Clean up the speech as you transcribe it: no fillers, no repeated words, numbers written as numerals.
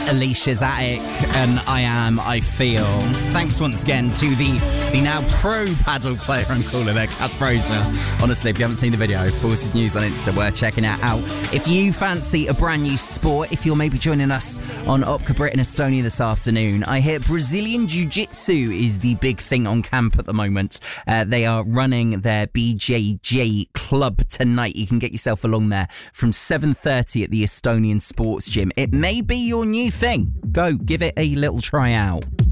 Alicia's Attic and I Feel. Thanks once again to the now pro paddle player, I'm calling it, Kat Fraser. Honestly, if you haven't seen the video, Forces News on Insta, we're checking it out. If you fancy a brand new sport, if you're maybe joining us on Opca Brit in Estonia this afternoon, I hear Brazilian Jiu-Jitsu is the big thing on camp at the moment. They are running their BJJ club tonight. You can get yourself along there from 7:30 at the Estonian Sports Gym. It may be your new thing. Go, give it a little try out.